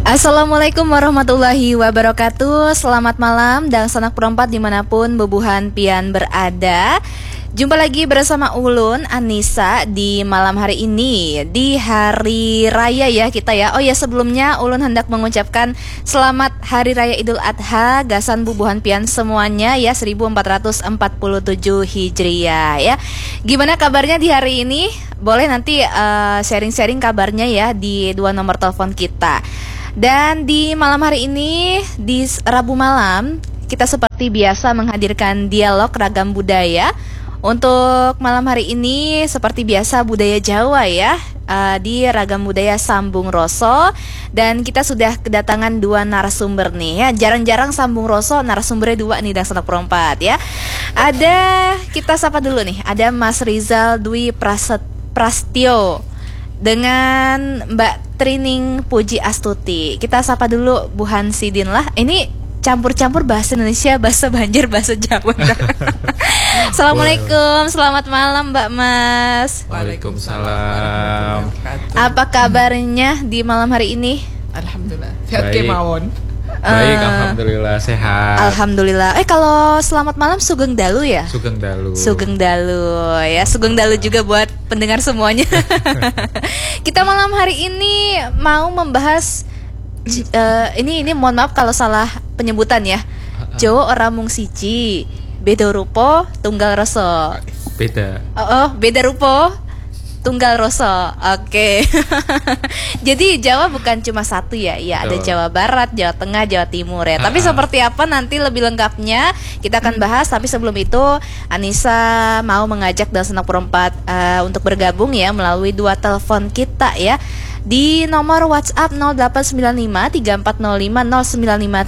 Assalamualaikum warahmatullahi wabarakatuh. Selamat malam dan sanak perempat dimanapun bebuhan pian berada. Jumpa lagi bersama Ulun Anissa di malam hari ini, di hari raya ya kita ya. Oh ya, sebelumnya Ulun hendak mengucapkan selamat Hari Raya Idul Adha gasan bubuhan pian semuanya ya, 1447 Hijriah ya. Gimana kabarnya di hari ini? Boleh nanti sharing-sharing kabarnya ya di dua nomor telepon kita. Dan di malam hari ini, di Rabu malam, kita seperti biasa menghadirkan dialog ragam budaya. Untuk malam hari ini, seperti biasa budaya Jawa ya, di ragam budaya Sambung Roso. Dan kita sudah kedatangan dua narasumber nih ya. Jarang-jarang Sambung Roso, narasumbernya dua nih dan sanak perempat ya. Ada, kita sapa dulu nih, ada Mas Rizal Dwi Prastyo dengan Mbak Trining Puji Astuti. Kita sapa dulu Bu Hansidin lah. Ini campur-campur bahasa Indonesia, bahasa Banjar, bahasa Jawa. Assalamualaikum, selamat malam Mbak Mas. Waalaikumsalam. Apa kabarnya di malam hari ini? Alhamdulillah. Sehat kemawon. Baik, alhamdulillah sehat. Alhamdulillah. Kalau selamat malam Sugeng Dalu ya? Sugeng Dalu. Sugeng Dalu ya, Sugeng Dalu juga buat pendengar semuanya. Kita malam hari ini mau membahas ini mohon maaf kalau salah penyebutan ya. Jawa orang mung siji, beda rupa tunggal rasa. Beda. Beda rupa tunggal rasa. Oke. Jadi Jawa bukan cuma satu ya. Ya, ada Jawa Barat, Jawa Tengah, Jawa Timur ya. Tapi seperti apa nanti lebih lengkapnya kita akan bahas. Tapi sebelum itu Anissa mau mengajak dan sanak perempat untuk bergabung ya melalui dua telepon kita ya. Di nomor WhatsApp 0895 3405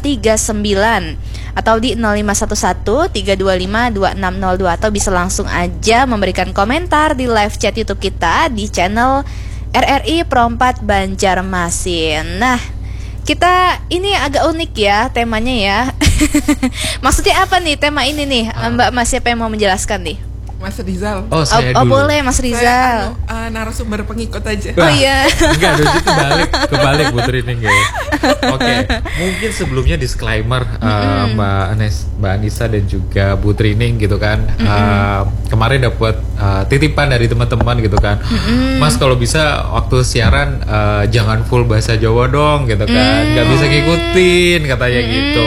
09539 atau di 0511 325 2602 atau bisa langsung aja memberikan komentar di live chat YouTube kita di channel RRI Perempat Banjarmasin. Nah, kita ini agak unik ya temanya ya. Maksudnya apa nih tema ini nih? Mbak Mas, siapa yang mau menjelaskan nih? Mas Rizal. Oh, saya dulu. Boleh Mas Rizal. Saya narasumber pengikut aja. Oh iya. Enggak, dulu kebalik Bu Trining ya. Oke, mungkin sebelumnya disclaimer Mbak Anissa dan juga Bu Trining gitu kan. Kemarin dapat titipan dari teman-teman gitu kan. Mas kalau bisa waktu siaran jangan full bahasa Jawa dong gitu kan. Enggak bisa ngikutin katanya gitu.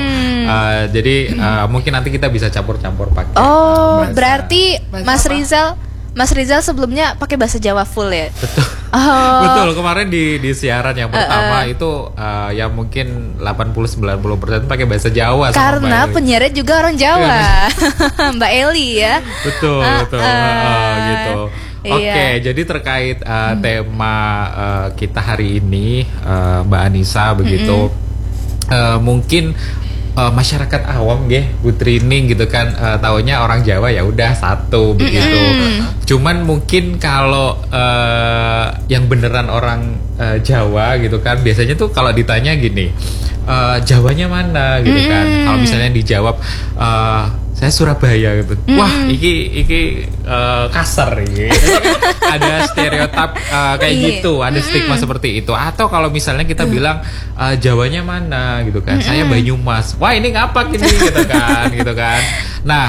Jadi mungkin nanti kita bisa campur-campur pakai. Oh, berarti Mas Rizal sebelumnya pakai bahasa Jawa full ya? Betul. Betul, kemarin di siaran yang pertama itu ya mungkin 80-90% pakai bahasa Jawa. Karena penyiarnya juga orang Jawa. Mbak Eli ya. Betul. Gitu. Oke, jadi terkait tema kita hari ini Mbak Anissa begitu. Mungkin masyarakat awam Bu Trining gitu kan taunya orang Jawa ya udah satu begitu. Cuman mungkin kalau yang beneran orang Jawa gitu kan biasanya tuh kalau ditanya gini, Jawanya mana gitu kan. Kalau misalnya dijawab saya Surabaya gitu. Wah, iki kasar iki. Ada stereotip kayak gitu, ada stigma seperti itu. Atau kalau misalnya kita bilang Jawanya mana gitu kan. Saya Banyumas. Wah, ini ngapak ini gitu kan. Nah,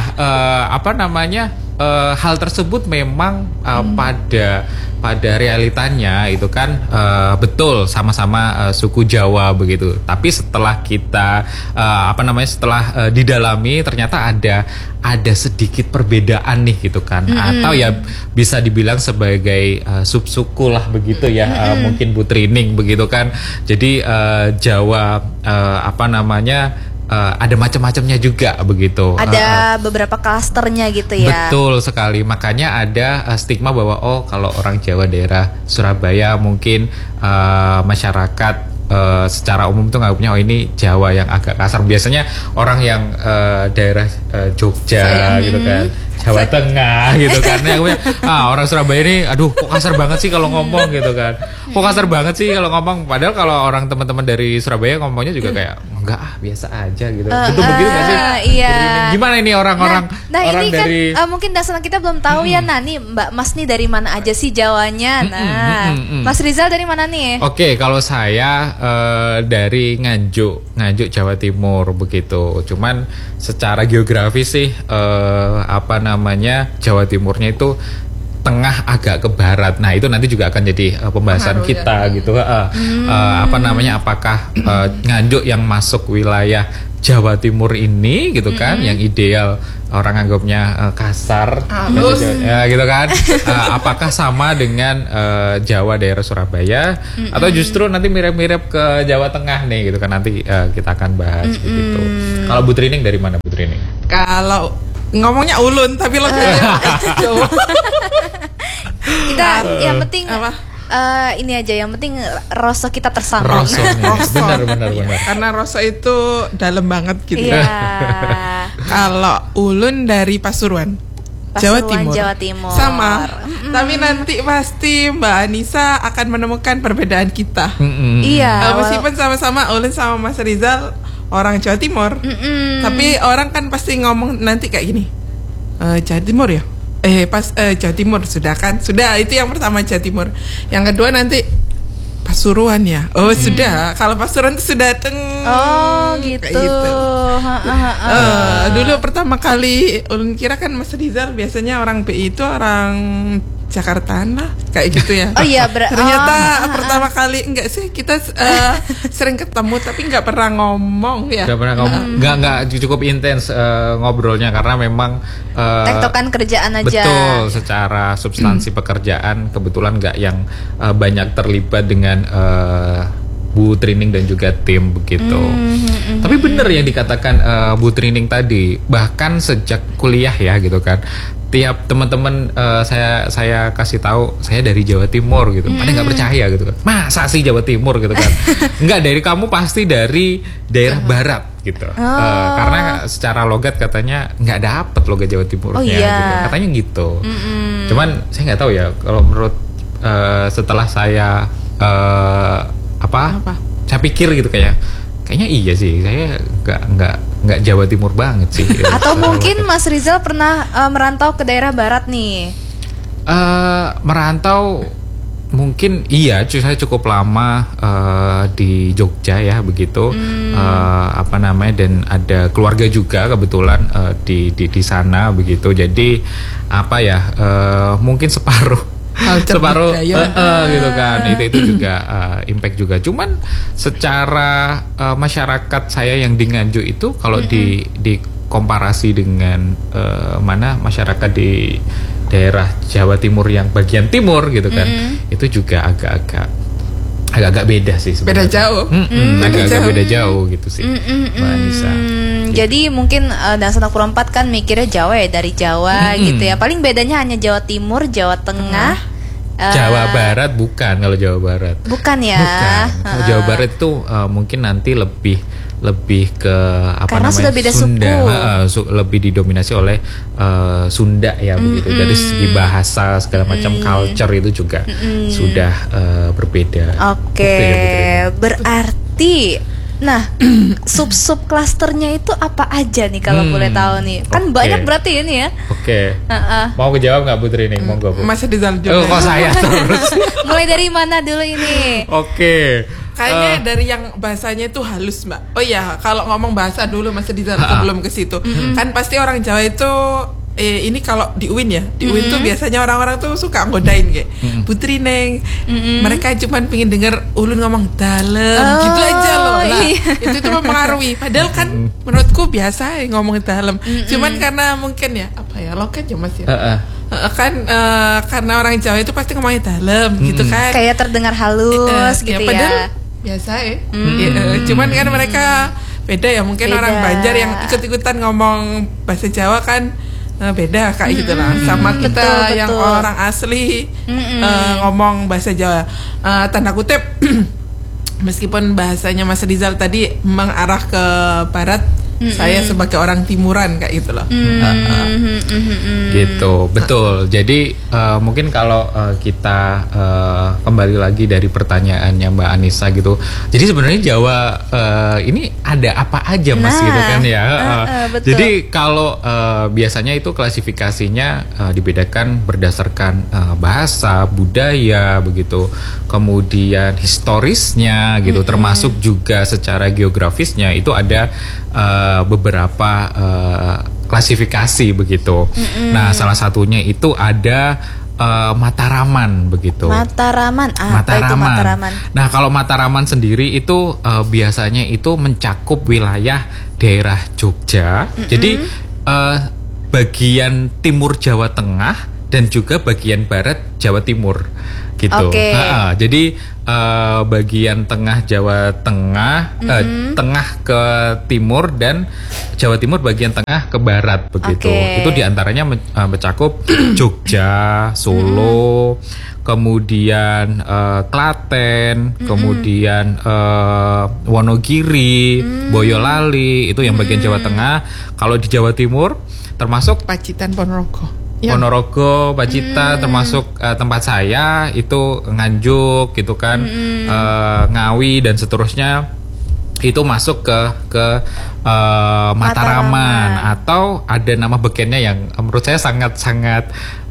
hal tersebut memang pada realitanya itu kan betul sama-sama suku Jawa begitu. Tapi setelah kita setelah didalami ternyata ada sedikit perbedaan nih gitu kan. Atau ya bisa dibilang sebagai subsuku lah begitu ya. Mungkin Bu Trining begitu kan. Jadi Jawa ada macam-macamnya juga begitu. Ada beberapa klasternya gitu ya. Betul sekali. Makanya ada stigma bahwa kalau orang Jawa daerah Surabaya mungkin masyarakat secara umum tuh nggak punya ini Jawa yang agak kasar. Biasanya orang yang daerah Jogja gitu kan, Jawa Tengah gitu kan. Aku orang Surabaya ini aduh kok kasar banget sih kalau ngomong gitu kan. Kok kasar banget sih kalau ngomong, padahal kalau orang teman-teman dari Surabaya ngomongnya juga kayak enggak biasa aja gitu. Betul begitu nggak sih? Iya. Gimana ini orang-orang orang ini dari kan mungkin dasarnya kita belum tahu ya. Nah nih Mbak Mas nih dari mana aja sih Jawanya? Nah Mas Rizal dari mana nih? Oke, kalau saya dari Nganjuk Jawa Timur begitu. Cuman secara geografis sih Jawa Timurnya itu tengah agak ke barat. Nah, itu nanti juga akan jadi pembahasan kita gitu. Apakah Nganjuk yang masuk wilayah Jawa Timur ini gitu kan, yang ideal orang anggapnya kasar ya gitu kan. Apakah sama dengan Jawa daerah Surabaya atau justru nanti mirip-mirip ke Jawa Tengah nih gitu kan, nanti kita akan bahas begitu. Kalau Bu Trining dari mana Bu Trining? Kalau ngomongnya ulun tapi lo Jawa. Kita yang penting ini aja, yang penting rasa kita tersambung. Benar. Karena rasa itu dalam banget gitu. Iya. Kalau ulun dari Pasuruan, Jawa Timur. Sama. Tapi nanti pasti Mbak Anissa akan menemukan perbedaan kita. Iya. Meskipun sama-sama ulun sama Mas Rizal orang Jawa Timur. Tapi orang kan pasti ngomong nanti kayak gini. Jawa Timur ya? Jawa Timur sudah kan? Sudah, itu yang pertama Jawa Timur. Yang kedua nanti Pasuruan ya. Sudah. Kalau Pasuruan itu sudah gitu. Dulu pertama kali ulun kira kan Mas Rizal biasanya orang BI itu orang Jakarta kayak gitu ya. Ternyata pertama kali enggak sih, kita sering ketemu tapi enggak pernah ngomong ya. Enggak pernah ngomong. Enggak cukup intens ngobrolnya karena memang tektokan kerjaan aja. Betul, secara substansi pekerjaan kebetulan enggak yang banyak terlibat dengan Bu Trining dan juga tim begitu. Tapi benar yang dikatakan Bu Trining tadi, bahkan sejak kuliah ya gitu kan. Tiap teman-teman saya kasih tahu saya dari Jawa Timur gitu, pada nggak percaya gitu kan, masa sih Jawa Timur gitu kan, nggak, dari kamu pasti dari daerah barat gitu, karena secara logat katanya nggak dapet logat Jawa Timurnya, gitu. Katanya gitu. Cuman saya nggak tahu ya kalau menurut setelah saya saya pikir gitu kayaknya iya sih, saya nggak Jawa Timur banget sih. Atau mungkin Mas Rizal pernah merantau ke daerah barat nih? Merantau mungkin iya, saya cukup lama di Jogja ya begitu, dan ada keluarga juga kebetulan di sana begitu. Jadi mungkin separuh gitu kan, itu juga impact juga. Cuman secara masyarakat saya yang di Nganjuk itu kalau di komparasi dengan masyarakat di daerah Jawa Timur yang bagian timur gitu kan, itu juga agak beda sih sebenarnya. Beda jauh. Agak beda jauh gitu sih, Mbak Anissa. Jadi mungkin dan Sanak Perempat kan mikirnya Jawa ya, dari Jawa gitu ya. Paling bedanya hanya Jawa Timur, Jawa Tengah, Jawa Barat bukan. Kalau Jawa Barat bukan ya. Kalau Jawa Barat itu mungkin nanti lebih ke karena sudah beda Sunda, suku. lebih didominasi oleh Sunda ya begitu. Dari segi bahasa segala macam culture itu juga sudah berbeda. Oke, berarti nah sub klasternya itu apa aja nih kalau boleh tahu nih? Kan banyak berarti ini ya. Oke. Mau kejawab nggak Bu Trining? Monggo Bu. Masih di dalam kok saya terus. Mulai dari mana dulu ini? Oke. Kayaknya dari yang bahasanya itu halus, Mbak. Oh iya, kalau ngomong bahasa dulu masih di dalam sebelum ke situ. Kan pasti orang Jawa itu ini kalau di UIN ya, di UIN tuh biasanya orang-orang tuh suka nggodain kayak Bu Trining. Mereka cuma pengen denger ulun ngomong dalem gitu aja loh. Nah, itu mempengaruhi. Padahal kan menurutku biasa ngomong dalem. Cuman karena mungkin ya loket ya Mas ya. Karena orang Jawa itu pasti ngomongnya dalem gitu kan. Kayak terdengar halus gitu ya. Padahal biasa ya. Cuman kan mereka beda ya, mungkin orang Banjar yang ikut-ikutan ngomong bahasa Jawa kan beda kayak gitu lah sama kita betul. Yang orang asli ngomong bahasa Jawa, tanda kutip meskipun bahasanya Mas Rizal tadi mengarah ke barat, saya sebagai orang timuran kayak gitu loh. Gitu, betul. Jadi mungkin kalau kita kembali lagi dari pertanyaannya Mbak Anissa gitu. Jadi sebenarnya Jawa ini ada apa aja Mas gitu kan ya. Betul. Jadi kalau biasanya itu klasifikasinya dibedakan berdasarkan bahasa, budaya begitu. Kemudian historisnya gitu, termasuk juga secara geografisnya itu ada beberapa klasifikasi begitu. Nah, salah satunya itu ada Mataraman begitu. Mataraman, apa itu Mataraman? Nah, kalau Mataraman sendiri itu biasanya itu mencakup wilayah daerah Jogja. Jadi bagian timur Jawa Tengah dan juga bagian barat Jawa Timur gitu. Jadi bagian tengah Jawa Tengah, tengah ke timur dan Jawa Timur bagian tengah ke barat begitu. Itu diantaranya mencakup Jogja, Solo, kemudian Klaten, kemudian Wonogiri, Boyolali, itu yang bagian Jawa Tengah. Kalau di Jawa Timur termasuk Pacitan, Ponorogo. Ponorogo, Pacitan, termasuk tempat saya itu Nganjuk gitu kan, Ngawi dan seterusnya itu masuk ke Mataraman. Atau ada nama bekennya yang menurut saya sangat-sangat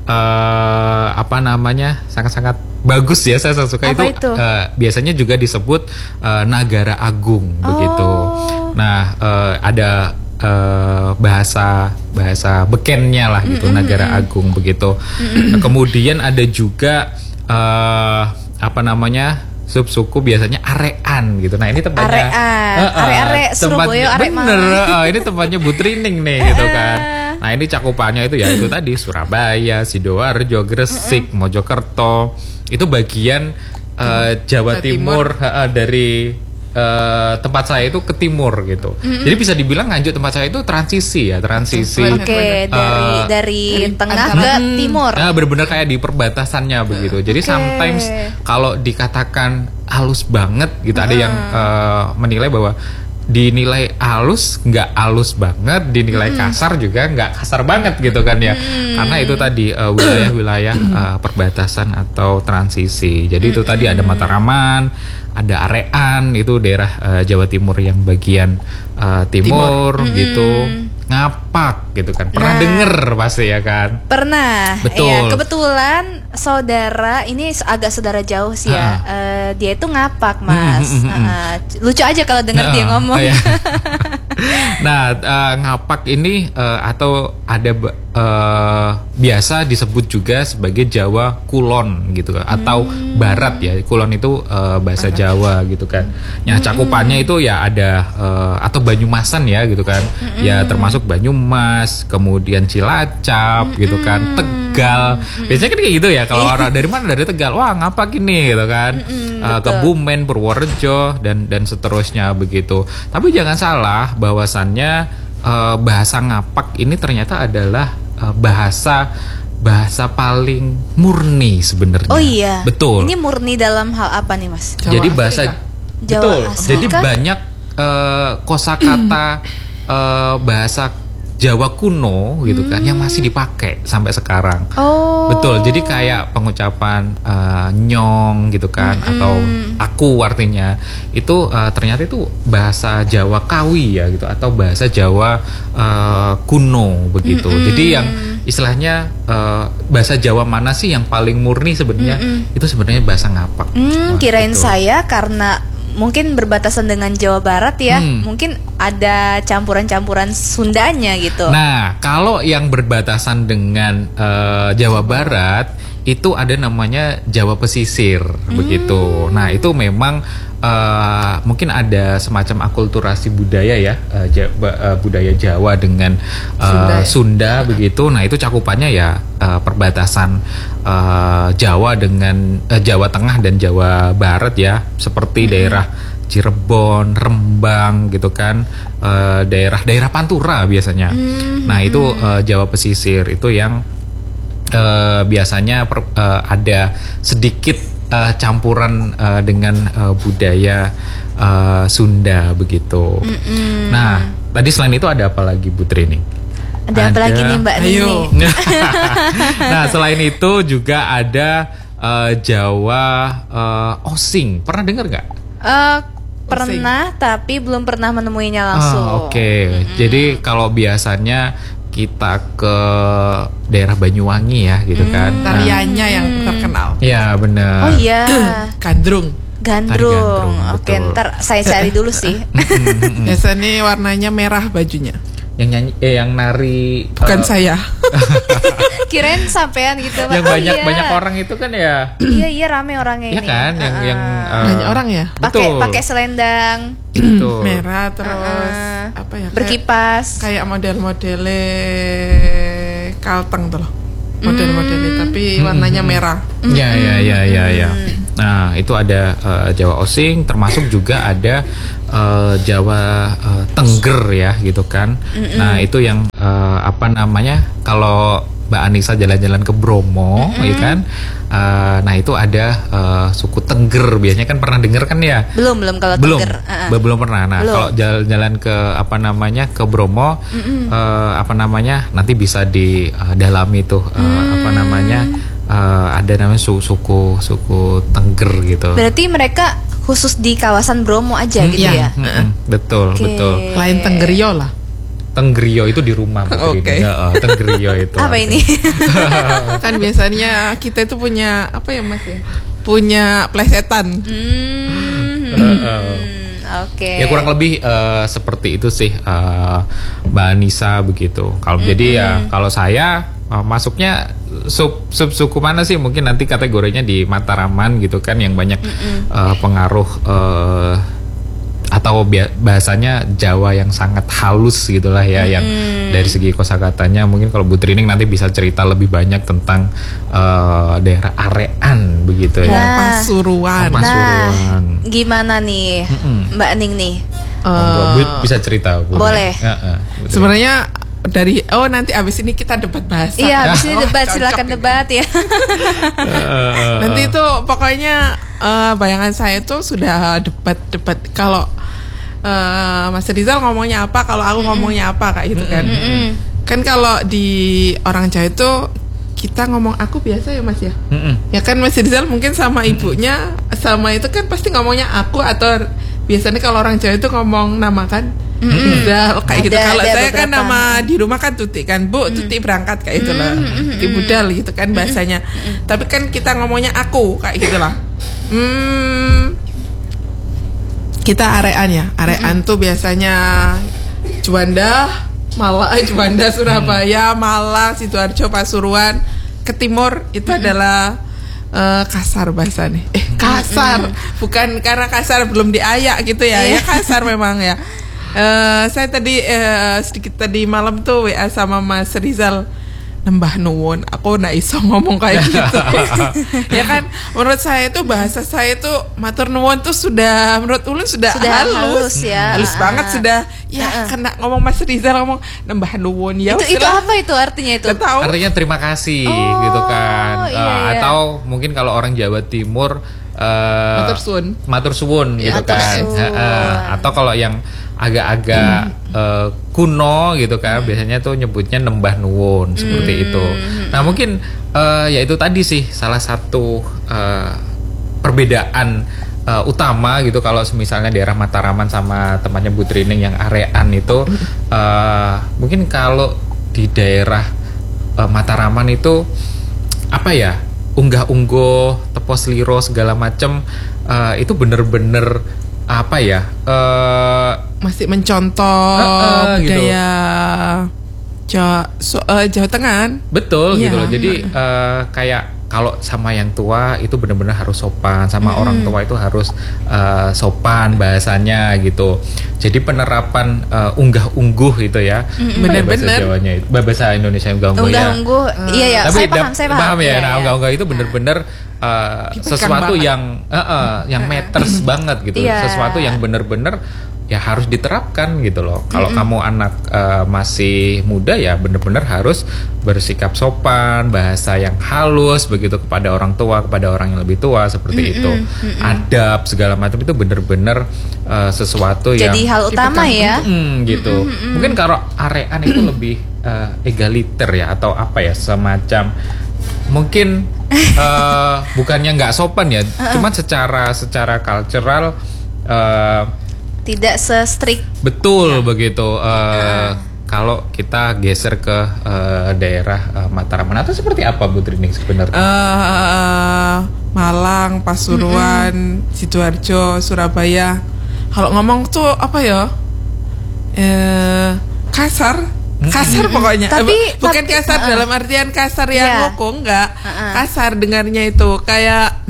sangat-sangat bagus ya, saya suka. Apa itu biasanya juga disebut Nagara Agung begitu. Nah, ada bahasa bekennya lah gitu, Nagara Agung begitu. Nah, kemudian ada juga subsuku biasanya Arean gitu. Nah, ini tempatnya Are Surabaya, Arek bener. Ini tempatnya Butrining nih gitu kan. Nah, ini cakupannya itu ya itu tadi Surabaya, Sidoarjo, Gresik, Mojokerto. Itu bagian Jawa Timur dari tempat saya itu ke timur gitu. Jadi bisa dibilang Nganjuk tempat saya itu transisi. Dari tengah ke timur. Nah, benar-benar kayak di perbatasannya begitu. Jadi sometimes kalau dikatakan halus banget gitu, ada yang menilai bahwa dinilai halus nggak halus banget, dinilai kasar juga nggak kasar banget gitu kan ya. Karena itu tadi wilayah-wilayah perbatasan atau transisi. Jadi itu tadi ada Mataraman, ada Arean, itu daerah Jawa Timur yang bagian timur gitu. Ngapak gitu kan. Pernah denger pasti ya kan? Pernah. Betul. Ya, kebetulan saudara ini agak saudara jauh sih ya. Dia itu Ngapak, Mas. Lucu aja kalau denger dia ngomong. Iya. Nah, Ngapak ini atau ada biasa disebut juga sebagai Jawa Kulon gitu atau Barat ya. Kulon itu bahasa Jawa gitu kan. Nah, cakupannya itu ya ada atau Banyumasan ya gitu kan. Ya termasuk Banyumas, kemudian Cilacap gitu kan, Tegal. Biasanya kan kayak gitu ya, kalau orang dari mana, dari Tegal, wah Ngapak ini gitu kan. Kebumen, Purworejo dan seterusnya begitu. Tapi jangan salah bahwasannya bahasa Ngapak ini ternyata adalah bahasa paling murni sebenarnya. Oh iya. Betul. Ini murni dalam hal apa nih, Mas? Jadi bahasa betul. Jadi banyak kosakata bahasa Jawa kuno gitu kan yang masih dipakai sampai sekarang. Betul. Jadi kayak pengucapan nyong gitu kan atau aku artinya itu ternyata itu bahasa Jawa Kawi ya gitu atau bahasa Jawa kuno begitu. Jadi yang istilahnya bahasa Jawa mana sih yang paling murni sebenarnya? Itu sebenarnya bahasa Ngapak. Kirain gitu. Saya karena mungkin berbatasan dengan Jawa Barat ya, mungkin ada campuran-campuran Sundanya gitu. Nah, kalau yang berbatasan dengan Jawa Barat itu ada namanya Jawa Pesisir begitu. Nah, itu memang mungkin ada semacam akulturasi budaya ya, budaya Jawa dengan Sunda begitu. Nah, itu cakupannya ya perbatasan Jawa dengan Jawa Tengah dan Jawa Barat ya, seperti daerah Cirebon, Rembang gitu kan, daerah Pantura biasanya. Nah, itu Jawa Pesisir itu yang biasanya ada sedikit campuran dengan budaya Sunda begitu. Nah, Tadi selain itu ada apa lagi Bu Trining? Ada apa lagi nih Mbak Ning Ayo. nih? Nah selain itu juga ada Jawa Osing. Pernah dengar nggak? Pernah, tapi belum pernah menemuinya langsung. Oke. Jadi kalau biasanya kita ke daerah Banyuwangi ya gitu kan. Tariannya yang terkenal. Ya benar. Oh iya, Gandrung. gandrung. Tari gandrung, Oke, betul. ntar saya cari dulu sih. Biasanya warnanya merah bajunya. Yang nyanyi, yang nari. Bukan saya. Kirain sampean gitu Mbak. Yang Oh, banyak iya. banyak orang itu kan ya. Iya rame orangnya Iya ini. kan, yang Banyak orang ya. Pakai selendang, Betul. Merah terus apa ya? berkipas. Kayak model-modelnya Kalteng tuh loh. Model-modelnya tapi warnanya merah. Ya. Nah itu ada Jawa Osing, termasuk juga ada Jawa Tengger ya gitu kan. Nah itu yang apa namanya, kalau Mbak Anissa jalan-jalan ke Bromo, ya kan. Nah itu ada suku Tengger, biasanya kan pernah dengar kan ya? Belum kalau Belum, Tengger. belum pernah. Nah Belum. kalau jalan-jalan ke apa namanya ke Bromo, apa namanya nanti bisa didalami tuh apa namanya. Ada namanya suku Tengger gitu. Berarti mereka khusus di kawasan Bromo aja gitu Iya. ya? Betul, Oke. betul. Lain Tenggerio lah. Tenggerio itu di rumah. Oke. Tenggerio itu. Apa ini? Kan biasanya kita itu punya apa ya Mas ya? Punya plesetan. Oke. Ya kurang lebih seperti itu sih Mbak Anissa begitu. Kalau jadi ya kalau saya masuknya suku mana sih? Mungkin nanti kategorinya di Mataraman gitu kan, yang banyak pengaruh atau bahasanya Jawa yang sangat halus gitulah ya, yang dari segi kosakatanya mungkin kalau Bu Trining nanti bisa cerita lebih banyak tentang daerah Arean begitu ya. Nah. Pasuruan. Pasuruan. Gimana nih Mbak Ning nih? Bu bisa cerita Bu. Boleh. Betul. Sebenarnya dari nanti abis ini kita debat bahasa. Iya, habis ini Wah, debat, cocok silakan ini. debat ya. Nanti itu pokoknya bayangan saya itu sudah debat kalau Mas Rizal ngomongnya apa, kalau aku ngomongnya apa kayak gitu kan. Kan kalau di orang Jawa itu kita ngomong aku biasa ya Mas ya. Ya kan Mas Rizal mungkin sama ibunya sama itu kan pasti ngomongnya aku, atau biasanya kalau orang Jawa itu ngomong nama kan. Rizal kayak gitu. Ada Kalau saya kan beberapa. nama di rumah kan Tuti kan, Bu Tuti berangkat kayak gitu lah. Tuti budal gitu kan bahasanya. Tapi kan kita ngomongnya aku kayak gitulah. Kita arean ya. Arean tuh biasanya Juanda, Juanda, Surabaya, Malang, Sidoarjo, Pasuruan. Ke timur itu adalah kasar bahasanya. Kasar. Bukan karena kasar belum diayak gitu ya. Ya kasar memang ya. Saya tadi sedikit tadi malam tuh WA sama Mas Rizal, nembah nuwun, aku nggak iso ngomong kayak gitu. Ya kan, menurut saya itu bahasa saya itu matur nuwun tuh sudah menurut ulun sudah halus ya. halus banget sudah. Ya kena ngomong Mas Rizal ngomong nembah nuwun ya. Itu apa itu artinya itu? Nggak tahu. Artinya terima kasih Oh, gitu kan. iya. Atau mungkin kalau orang Jawa Timur Matur suwun. gitu Matur kan. suwun. Atau kalau yang agak-agak kuno gitu kan, biasanya tuh nyebutnya nembah nuwun seperti itu. Nah mungkin ya itu tadi sih salah satu perbedaan utama gitu kalau misalnya daerah Mataraman sama tempatnya Bu Trining yang Arean itu. Mungkin kalau di daerah Mataraman itu apa ya, unggah-ungguh, tepos liro segala macem, itu bener-bener apa ya, Masih mencontoh gitu. budaya Jawa Tengah. betul Iya. gitu loh. Jadi kayak kalau sama yang tua itu benar-benar harus sopan, sama orang tua itu harus sopan bahasanya gitu. Jadi penerapan unggah-ungguh itu ya, Bener-bener. bahasa Jawanya itu, bahasa Indonesia unggah-ungguh ya. Unggah-ungguh. Iya ya, Tapi saya paham. paham ya. Iya, Nah, iya. unggah-ungguh itu bener-bener Dipegang sesuatu banget. yang meters banget gitu. Iya. Sesuatu yang bener-bener ya harus diterapkan gitu loh. Kalau kamu anak masih muda ya benar-benar harus bersikap sopan, bahasa yang halus begitu kepada orang tua, kepada orang yang lebih tua seperti itu. Adab segala macam itu benar-benar sesuatu yang jadi hal utama ya. Gitu. Mungkin kalau arean itu lebih egaliter ya atau apa ya, semacam mungkin bukannya nggak sopan ya, cuman secara cultural tidak se-strict. betul begitu. Kalau kita geser ke daerah Mataram atau seperti apa Bu Trining sebenarnya? Malang, Pasuruan, Sidoarjo, Surabaya. Kalau ngomong tuh apa ya? Kasar pokoknya. Bukan kasar dalam artian kasar yang loko, enggak. Kasar dengarnya itu kayak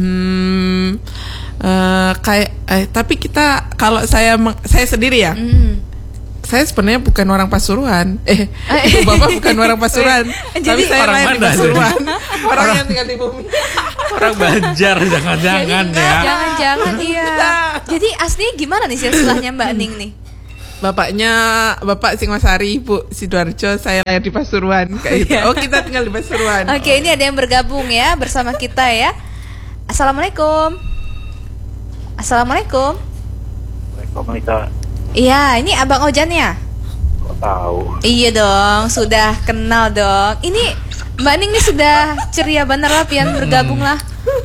tapi kita, kalau saya sendiri ya, saya sebenarnya bukan orang Pasuruan. Ibu bapak bukan orang Pasuruan, tapi saya orang lahir di mana Pasuruan. Orang yang tinggal di bumi. Orang Banjar jangan-jangan ya. Jangan-jangan iya. Jadi aslinya gimana nih silsilahnya Mbak Ning nih? Bapaknya Bapak Singosari, Ibu Sidoarjo, saya lahir di Pasuruan kayak gitu. Oh, kita tinggal di Pasuruan. Oke, ini ada yang bergabung ya bersama kita ya. Assalamualaikum. Assalamualaikum. Waalaikumsalam. Iya, ini Abang Ojan ya? Kok tahu? Iya dong, sudah kenal dong. Ini Mbak Ning nih sudah ceria bener lah, pian bergabung lah.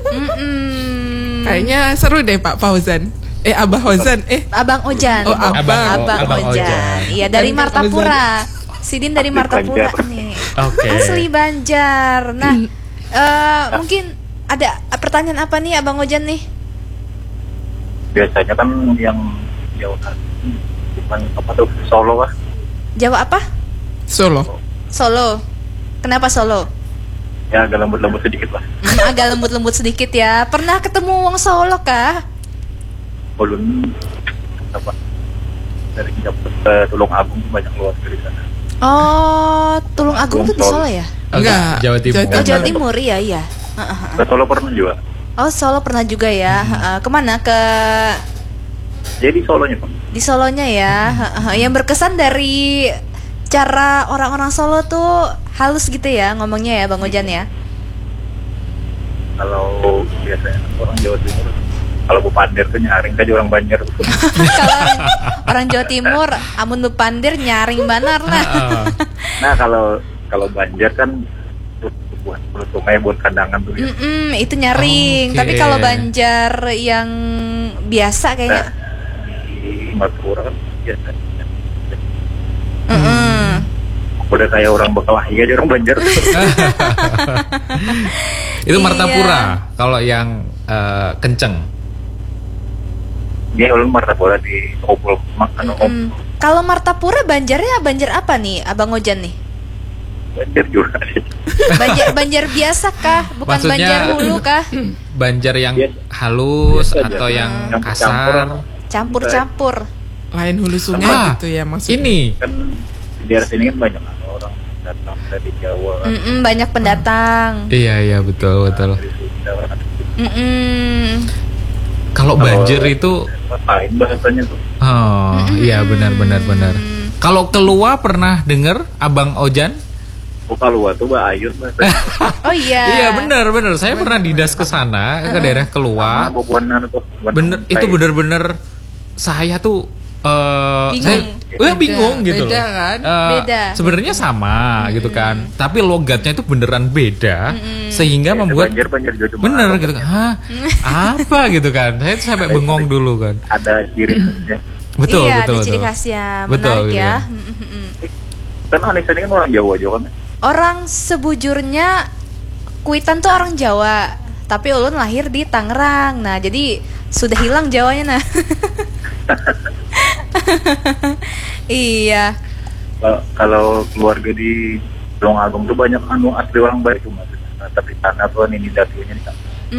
Kayaknya seru deh Pak Fauzan. Abah Fauzan. Abang Ojan. Oh, Abang Abang Ojan. Ojan. Iya, dari Martapura. Sidin dari Martapura nih. Oke. Asli Banjar. Nah, mungkin ada pertanyaan apa nih Abang Ojan nih? Biasanya kan yang jauh bukan apa tuh, Solo lah. Jawa apa? Solo. Solo. Kenapa Solo? Ya agak lembut-lembut sedikit lah. Agak lembut-lembut sedikit ya. Pernah ketemu wong Solo kah? Ulun apa dari Tulung Agung banyak luar dari sana. Oh, Tulung Agung itu di Solo ya? Enggak, Jawa Timur. Oh, Jawa Timur iya. Ke Solo pernah juga. Oh, Solo pernah juga ya. Kemana? Jadi Solonya Pak. Di Solonya ya. Yang berkesan dari cara orang-orang Solo tuh halus gitu ya ngomongnya ya Bang Ojan ya. Kalau biasanya orang Jawa Timur, kalau Bu Pandir tuh nyaring kan orang Banjar. Kalau orang Jawa Timur, amun bepandir nyaring banar lah. Nah kalau Banjar kan buat sungai buat kandangan tuh ya. Itu nyaring. Oke. Tapi kalau Banjar yang biasa kayaknya. Di Madura kan biasa. Udah kayak orang Bekelahi aja orang Banjar. Itu Iya. Martapura. Kalau yang kenceng. Dia ulun Martapura di Obol makan Kalau Martapura Banjarnya Banjar apa nih Abang Ojan nih? Banjar juga. Banjar biasa kah? Bukan Maksudnya- Banjar Hulu kah? Banjar yang Biasa. halus Biasa aja. atau yang Campur-campur. kasar. Campur-campur. Lain hulu sungai gitu ya maksudnya. Ini Kan di daerah sini kan banyak orang datang dari Jawa, Banyak pendatang. iya betul. dari Sunda. Kalau banjir itu Lain bahasanya tuh. iya benar. Kalau keluar pernah dengar Abang Ojan? Kalau tuh Mbak Ayun bahasa. Oh iya. Iya benar. Saya pernah didas ke sana ke daerah keluar. Bobonan tuh. Bener itu bener-bener saya tuh Bingung. bingung gitu Beda loh. kan? Beda. Sebenarnya sama gitu kan, tapi logatnya itu beneran beda sehingga membuat Banjar juga cuma bener ada- gitu kan. Hah? Apa gitu kan? Saya tuh sampai bengong dulu kan. Ada ciri khasnya. Betul. Iya, ada ciri khasnya. Betul, Menarik ya. Kan Anissa ini kan orang Jawa juga kan. Orang sebujurnya Kuitan tuh orang Jawa, tapi ulun lahir di Tangerang. Nah, jadi sudah hilang Jawanya nah. Iya. Kalau keluarga di Tulung Agung tuh banyak asli orang baik cuma. Tapi sana tuh ini datunya nih kan.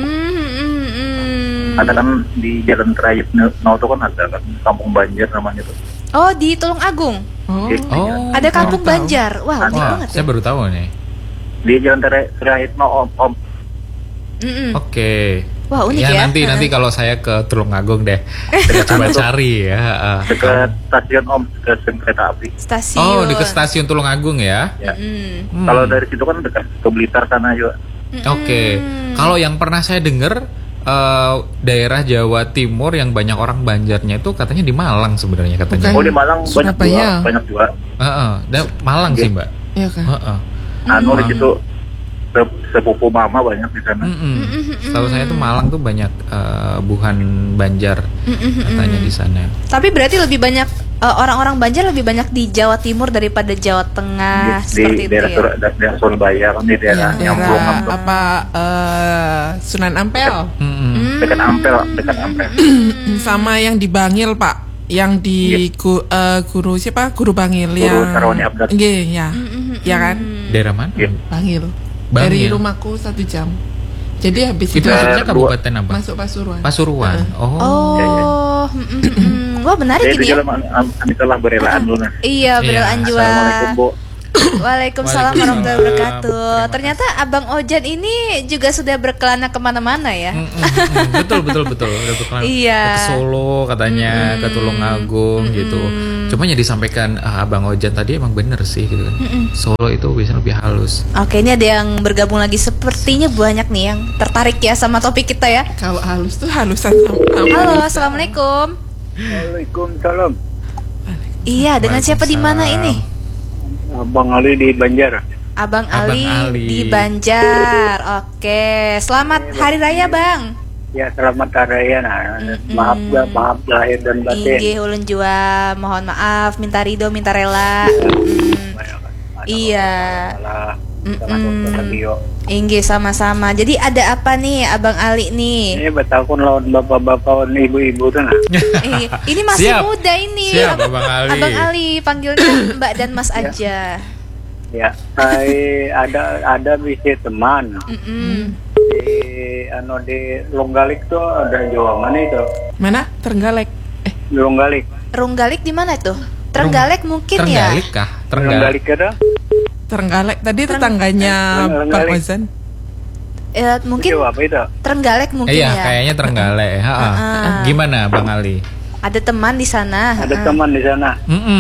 Ada kan di Jalan Trayek Nau tuh kan ada kan Kampung Banjar namanya tuh. Oh, di Tulung Agung. Oh. Oh. Ada Kampung baru tahu. Banjar. Wah, unik Wah, banget saya ya. baru tahu nih. Di Jalan Trayek Nau Om. Mm-mm. Oke. Wah, unik Ya ya. nanti kalau saya ke Tulungagung deh. Kita coba cari ya. Dekat stasiun stasiun kereta api. Stasiun. Oh, dekat stasiun Tulungagung ya. Ya. Mm-mm. Kalau dari situ kan dekat ke Blitar sana juga. Oke. Kalau yang pernah saya dengar daerah Jawa Timur yang banyak orang Banjarnya itu katanya di Malang sebenarnya katanya. Bukan. Oh di Malang Surabaya. banyak juga. Dan Malang sih, Mbak. Iya kan? Heeh. Anu di situ sepupu mama banyak di sana. Setahu saya tuh Malang tuh banyak buhan Banjar katanya di sana. Tapi berarti lebih banyak orang-orang Banjar lebih banyak di Jawa Timur daripada Jawa Tengah seperti Di itu daerah ya. daerah Surabaya kan di daerah Nyamplung Daerah apa Sunan Ampel. dekat Ampel. Sama yang di Bangil, Pak. Yang di guru siapa? Guru Bangil Guru yang Sarwani Abdat. Nggih, ya. Ya kan? Daerah mana? Iya. Bangil. Bangil. Dari rumahku 1 jam. Jadi habis Itu itu maksudnya kabupaten apa? masuk Pasuruan. Pasuruan. Oh, wah menarik Itu ini ya. jalan Anitalah berelaan dulu nah. Iya, berelaan jua. Assalamualaikum Bu. Waalaikumsalam warahmatullahi wabarakatuh. Terima Ternyata Abang Ojan ini juga sudah berkelana kemana-mana ya. Betul. Udah berkelana. Iya. Ke Solo katanya, ke Tulungagung gitu. Cuma yang disampaikan Abang Ojan tadi emang bener sih gitu kan. Solo itu biasanya lebih halus. Oke, ini ada yang bergabung lagi. Sepertinya banyak nih yang tertarik ya sama topik kita ya. Kalau halus tuh halusan sama. Halo, assalamualaikum. Waalaikumsalam. Iya, dengan siapa di mana ini? Abang Ali di Banjar. Abang Abang Ali Ali. di Banjar. Oke, selamat Hari Raya, Bang. Ya selamat hari raya nah. Maaf lahir dan batin. Inggih ulun jua, mohon maaf, minta ridho, minta rela. Iya. Inggih sama-sama. Jadi ada apa nih Abang Ali nih? Ini betakun lawan bapak-bapak dan ibu-ibu tuh nah. Ini masih Siap. muda ini. Siap, Abang Ali. Abang Ali panggilnya Mbak dan Mas aja. Ya, saya ada bisi teman di Longgalik tuh ada Jawa mana itu? Mana? Trenggalek. Di Longgalik. Runggalik di mana tuh? Trenggalek mungkin ya. Trenggalek kah? Longgalik ada? Trenggalek tadi tetangganya Pak Trenggalek. Ozan. Mungkin Jawa apa itu? Trenggalek mungkin Iya, ya. kayaknya Trenggalek. Gimana, Bang Ali? Ada teman di sana. Ada teman di sana.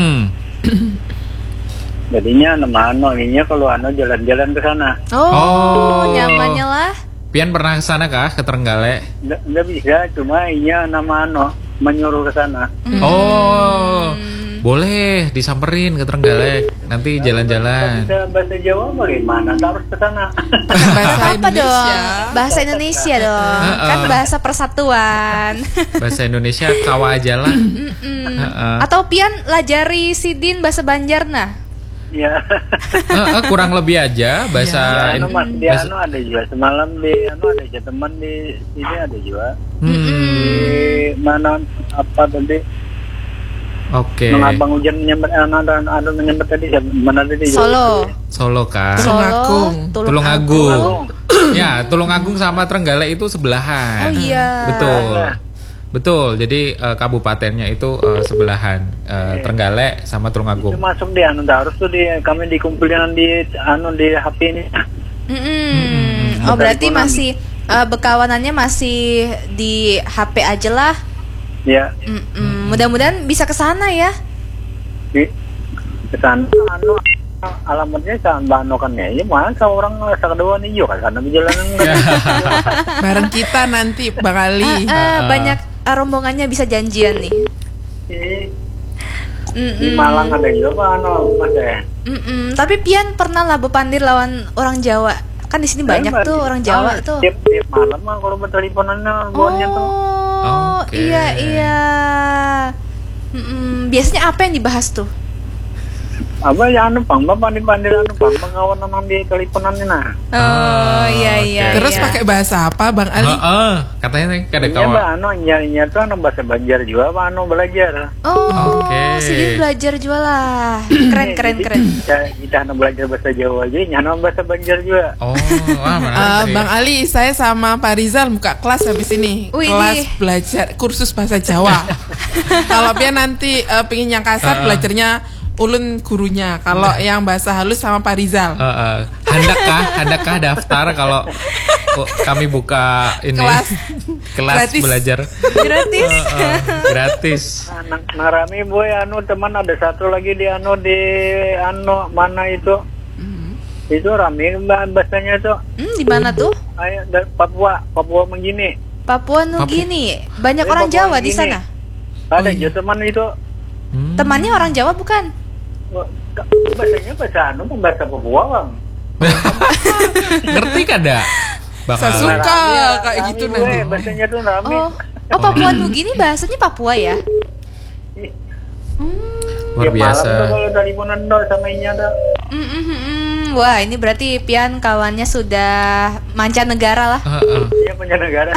Jadinya ininya kalau jalan-jalan ke sana. Oh, nyamannya lah. Pian pernah ke sana kah, ke Trenggalek? Nggak bisa, cuma menyuruh ke sana. Oh, boleh disamperin ke Trenggalek. Nanti jalan-jalan. Bisa bahasa Jawa bagaimana? Harus ke sana. Bahasa Apa dong? Indonesia. Bahasa Indonesia dong. Kan bahasa persatuan. Bahasa Indonesia kawa aja lah. Atau pian lajari sidin bahasa Banjar nah. Ya. Kurang lebih aja bahasa Ada juga semalam ada aja teman di sini ada juga. Di mana apa tadi? Oke. Abang Hujan menyambat menyambat tadi mana tadi? Solo kah? Tulungagung. Tulungagung. Ya, Tulungagung sama Trenggalek itu sebelahan. Oh iya. Betul. Jadi kabupatennya itu sebelahan. Trenggalek sama Tulungagung. Itu masuk di harus tuh kami dikumpulin di HP ini. Oh, berarti masih bekawanannya masih di HP aja lah. Ya. Mudah-mudahan bisa ke sana ya. Di sana alamatnya sama kan ya. Ya masa orang kedua nih juga kan jalanan. Bareng kita nanti Bang Ali. Banyak rombongannya bisa janjian nih. Di Malang ada juga Mas ya. Tapi pian pernah lah bepandir lawan orang Jawa. Kan di sini banyak tuh orang Jawa tuh. Tiap malam mah kalau berteleponannya buahnya tuh. Oh, Oke. iya. Biasanya apa yang dibahas tuh? Apa ya bapak dipandir pengawan nang di teleponannya nah. Oh, iya. Terus pakai bahasa apa Bang Ali? Katanya ada Iya kawan. nyarinya tuh bahasa Banjar juga belajar. Oh, Oke. Sidin belajar juga lah. Keren. Kita belajar bahasa Jawa aja, nyano bahasa Banjar juga. Oh, wah menarik. Bang Ali, saya sama Pak Rizal buka kelas habis ini. Wih. Kelas belajar kursus bahasa Jawa. Kalau dia nanti pengen yang kasar belajarnya ulun gurunya. Kalau yang bahasa halus sama Pak Rizal. Handakkah daftar kalau kami buka ini kelas Gratis. belajar Gratis. gratis. Nang Rami boy teman ada satu lagi di mana itu? Itu Rami bahasanya tuh. Di mana tuh? Ayo Papua Menggini. Papua Nugini. Banyak Papua orang Jawa di Nugini. sana. Ada juga teman itu. Temannya orang Jawa bukan? Bahasanya bahasa Papua bang. Ngerti kada? Saya suka kayak gitu gue, nanti. bahasanya tuh Rami. Oh Papua Nugini bahasanya Papua ya? Luar Tiap biasa. malam tuh kalau dari Monondo sama ini ada. Wah ini berarti Pian kawannya sudah mancanegara lah. Iya punya negara.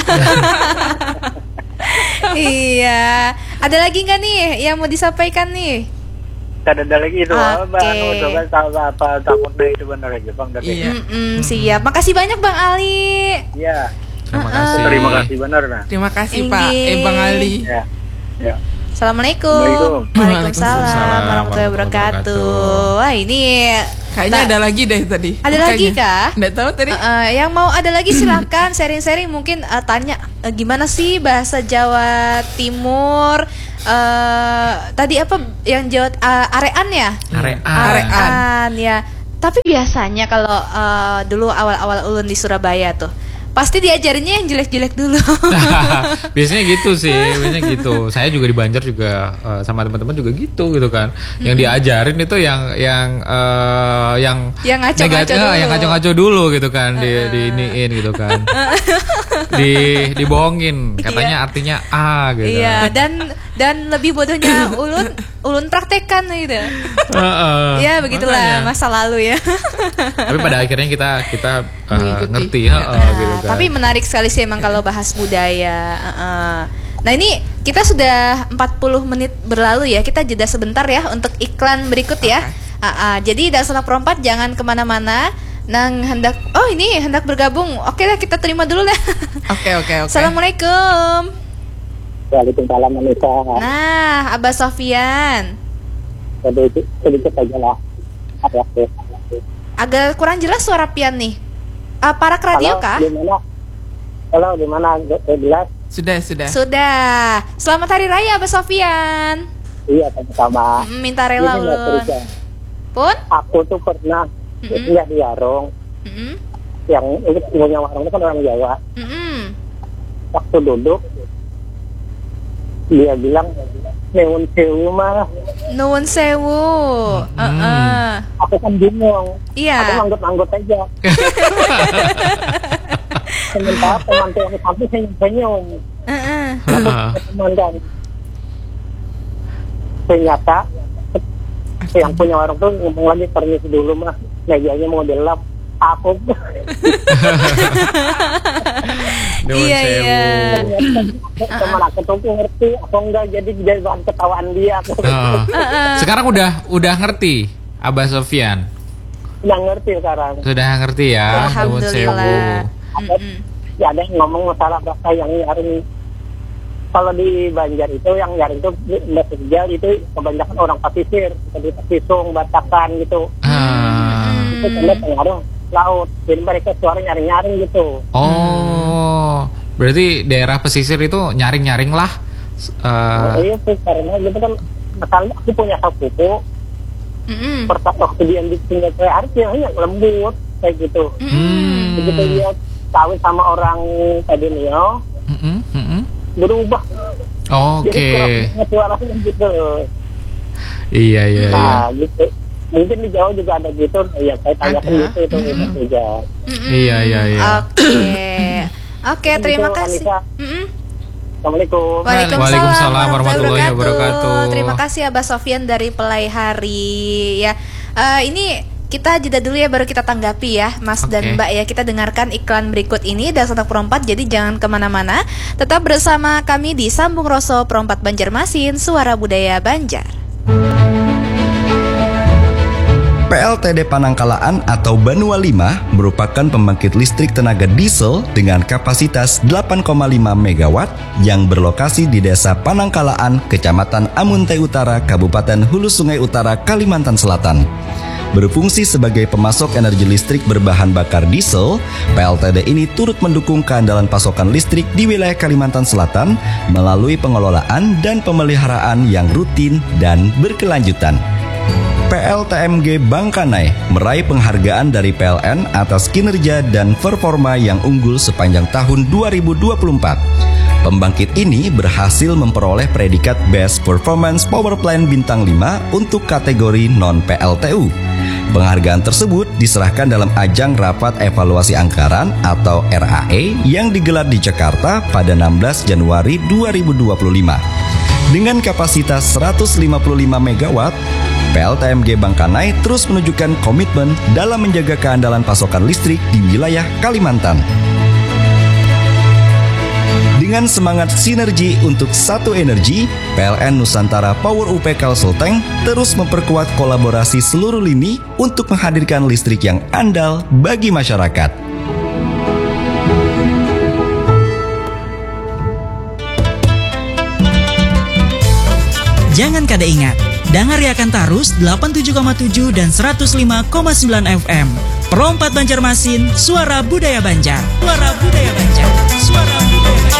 Iya. Ada lagi nggak nih yang mau disampaikan nih? Ada lagi itu. Oke. Coba tahu apa takutnya itu benar aja bang. Tapi Iya. Siap. Makasih banyak Bang Ali. ya. Terima kasih. Terima kasih benar nah. Terima kasih Inggih. Pak Bang Ali. Ya. Ya. Assalamualaikum. Waalaikumsalam. Waalaikumsalam warahmatullahi Warahmatullahi wabarakatuh. Wah ini Kayaknya ada lagi deh tadi. Ada lagi kah? Nggak tahu tadi. Yang mau ada lagi silahkan sharing-sharing mungkin tanya gimana sih bahasa Jawa Timur tadi apa yang Jawa arean ya? Arean ya. Tapi biasanya kalau dulu awal-awal ulun di Surabaya tuh pasti diajarinnya yang jelek-jelek dulu. Biasanya gitu sih, biasanya gitu. Saya juga di Banjar juga sama teman-teman juga gitu kan. Yang diajarin itu yang ngaco-ngaco negatif, dulu. yang ngaco-ngaco dulu gitu kan, di iniin gitu kan. Dibohongin, katanya artinya A gitu. Iya, dan lebih bodohnya ulun praktekkan gitu. Ya begitulah Makanya. masa lalu ya. Tapi pada akhirnya kita Mengikuti. ngerti gitu kan. Tapi menarik sekali sih emang kalau bahas budaya. Nah ini kita sudah 40 menit berlalu ya. Kita jeda sebentar ya untuk iklan berikut ya. Jadi Dasanak Perompat jangan kemana-mana. Hendak bergabung. Oke lah kita terima dulu dah. Oke. Assalamualaikum. Waalaikumsalam Anissa. Nah Abah Sofian. Sedikit aja lah. Agak kurang jelas suara Pian nih. Parak radio kah? Halo, di mana? Jelas? Sudah. Sudah. Selamat Hari Raya Abah Sofian. Iya, sama-sama. Minta rela Ini nggak ulun. cerita. Pun? Aku tuh pernah kuliah di warung. Yang punya warung itu kan orang Jawa. Waktu duduk, dia bilang, Neun sewu mah. Nuwun sewu. Aku kan bingung. Iya. Aku manggut-manggut aja. Sementara teman yang samping senyum. Teman kan. Ternyata yang punya warung tuh ngomong lagi permisi dulu mah, mejanya mau dilap. Aku Iya. teman aku tuh ngerti, aku enggak, jadi bahan ketawaan dia. Sekarang udah ngerti Abah Sofian. Udah ngerti sekarang. Sudah ngerti ya. Nuwun sewu. Alhamdulillah. Ya ada yang ngomong masalah bahasa yang nyaring. Kalau di Banjar itu yang nyaring itu bahasa Jawa itu kebanyakan orang pesisir, seperti Pisung, Batakan gitu. Itu karena pengaruh laut, jadi mereka suara nyaring-nyaring gitu. Oh, berarti daerah pesisir itu nyaring-nyaring lah. Iya sih, karena gitu kan masalahnya aku punya sepupu. Pertama waktu dia tinggal kayak hari dia hanya lembut kayak gitu. Begitu dia kawin sama orang tadi Neo, berubah. Oke. Jadi suaranya gitu. Iya. Nah, gitu. Mungkin di Jawa juga ada gitu. Ya saya tanyakan gitu itu juga. Iya. Oke, terima kasih. Assalamualaikum. Waalaikumsalam warahmatullahi wabarakatuh. Terima kasih Abah Sofian dari Pelai Hari ya. Ini kita jeda dulu ya, baru kita tanggapi ya Mas dan Mbak ya. Kita dengarkan iklan berikut ini Dasanak Perompat, jadi jangan kemana-mana. Tetap bersama kami di Sambung Roso Perompat Banjarmasin, Suara Budaya Banjar. PLTD Panangkalaan atau Banua 5 merupakan pembangkit listrik tenaga diesel dengan kapasitas 8,5 MW yang berlokasi di Desa Panangkalaan, Kecamatan Amuntai Utara, Kabupaten Hulu Sungai Utara, Kalimantan Selatan. Berfungsi sebagai pemasok energi listrik berbahan bakar diesel, PLTD ini turut mendukung keandalan pasokan listrik di wilayah Kalimantan Selatan melalui pengelolaan dan pemeliharaan yang rutin dan berkelanjutan. PLTMG Bangkanai meraih penghargaan dari PLN atas kinerja dan performa yang unggul sepanjang tahun 2024. Pembangkit ini berhasil memperoleh predikat Best Performance Power Plant Bintang 5 untuk kategori non-PLTU. Penghargaan tersebut diserahkan dalam ajang Rapat Evaluasi Anggaran atau RAE yang digelar di Jakarta pada 16 Januari 2025. Dengan kapasitas 155 MW, PLTMG Bangkanai terus menunjukkan komitmen dalam menjaga keandalan pasokan listrik di wilayah Kalimantan. Dengan semangat sinergi untuk satu energi, PLN Nusantara Power UP Kalselteng terus memperkuat kolaborasi seluruh lini untuk menghadirkan listrik yang andal bagi masyarakat. Jangan kada ingat, dengar Riakan Tarus 87,7 dan 105,9 FM. Perompat Banjarmasin, suara budaya Banjar. Suara budaya Banjar. Suara budaya Banjar.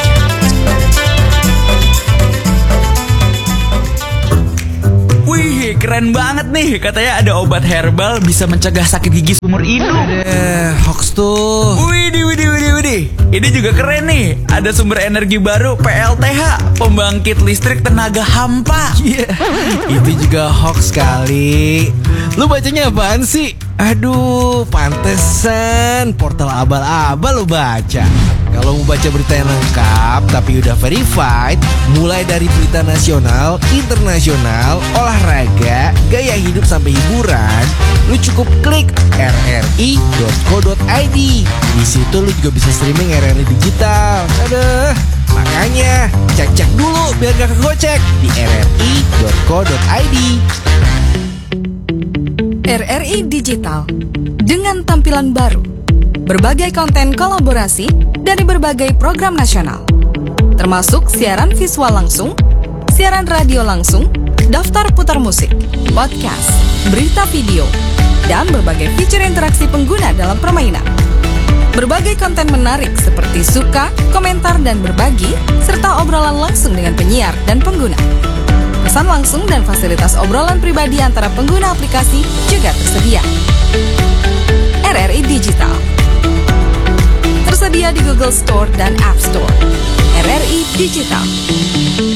Wih, keren banget nih. Katanya ada obat herbal bisa mencegah sakit gigi seumur hidup. Hoax tuh. Widih. Ini juga keren nih. Ada sumber energi baru PLTH, pembangkit listrik tenaga hampa. Itu juga hoax kali. Lu bacanya apaan sih? Aduh, pantesan portal abal-abal lu baca. Kalau mau baca berita yang lengkap tapi udah verified, mulai dari berita nasional, internasional, olahraga, gaya hidup sampai hiburan, lu cukup klik rri.co.id. Di situ lu juga bisa streaming RRI digital. Aduh, makanya cek dulu biar gak kegocek di rri.co.id. RRI Digital dengan tampilan baru, berbagai konten kolaborasi dari berbagai program nasional, termasuk siaran visual langsung, siaran radio langsung, daftar putar musik, podcast, berita video, dan berbagai fitur interaksi pengguna dalam permainan. Berbagai konten menarik seperti suka, komentar, dan berbagi, serta obrolan langsung dengan penyiar dan pengguna. Pesan langsung dan fasilitas obrolan pribadi antara pengguna aplikasi juga tersedia. RRI Digital tersedia di Google Store dan App Store. RRI Digital.